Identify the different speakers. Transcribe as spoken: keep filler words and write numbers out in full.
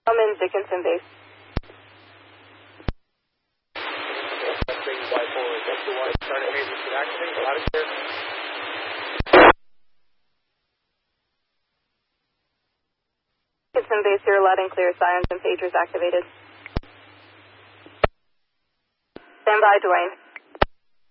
Speaker 1: I'm in Dickinson Base. Dickinson Base, you're loud and clear. Sirens and pagers activated. Stand by, Dwayne.